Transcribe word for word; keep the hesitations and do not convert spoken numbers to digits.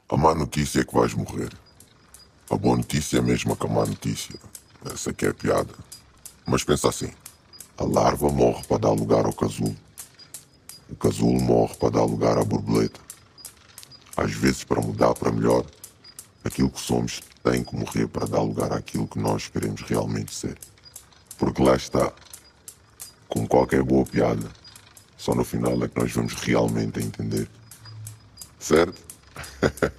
A má notícia é que vais morrer. A boa notícia é mesmo que a má notícia. Essa que é a piada. Mas pensa assim. A larva morre para dar lugar ao casulo. O casulo morre para dar lugar à borboleta. Às vezes, para mudar para melhor, aquilo que somos tem que morrer para dar lugar àquilo que nós queremos realmente ser. Porque lá está. Como qualquer boa piada, só no final é que nós vamos realmente entender. Certo?